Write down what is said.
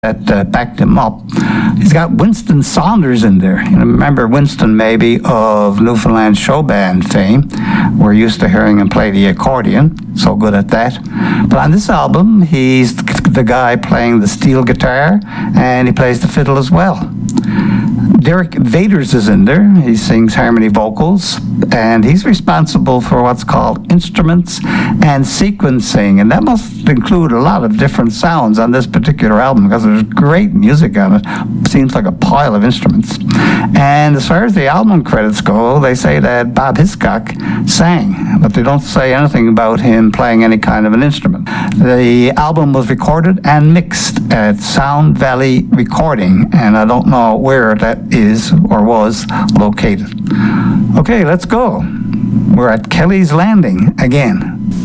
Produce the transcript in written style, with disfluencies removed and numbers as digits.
that backed him up. He's got Winston Saunders in there. You remember Winston maybe of Newfoundland Show Band fame. We're used to hearing him play the accordion, so good at that. But on this album, he's the guy playing the steel guitar, and he plays the fiddle as well. Derek Vaders is in there. He sings harmony vocals, and he's responsible for what's called instruments and sequencing, and that must include a lot of different sounds on this particular album because there's great music on it. Seems like a pile of instruments. And as far as the album credits go, they say that Bob Hiscock sang, but they don't say anything about him playing any kind of an instrument. The album was recorded and mixed at Sound Valley Recording, and I don't know where that is or was located. Okay, let's go. We're at Kelly's Landing again.